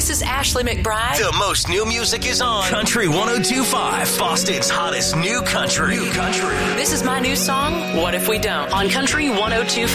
This is Ashley McBride. The most new music is on Country 102.5, Boston's hottest new country. This is my new song, What If We Don't, on Country 102.5.